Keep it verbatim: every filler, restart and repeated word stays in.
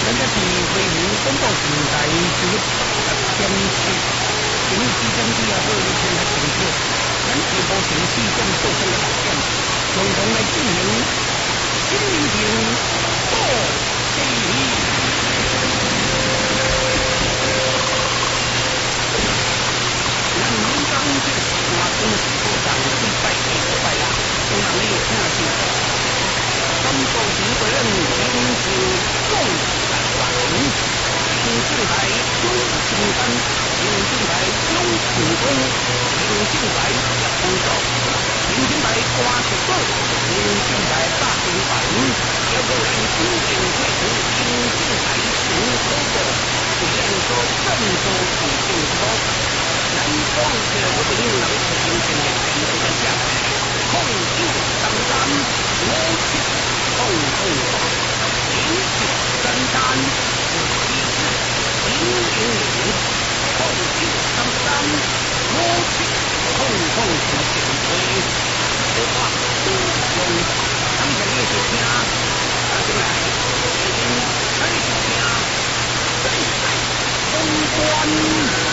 咱这是回民广播平台九十点七，今日时间只要到一千个点九，咱下晡前四点到上个六点，共同来进行新民评报地理。咱民间这个活动是部长对拜地个拜啊，从人里有听到。三部全国人民行共产党，行政台中青山，行政台中庆功，行政台叶公道，行政台瓜石岛，行政台大平板，要不然新建会图行政台行口部，是两个郑州行政科，南方的我们有人是行政的行政的下来，控九三三五七。控控零九三三五七四零零零，控九三三五七控控零九。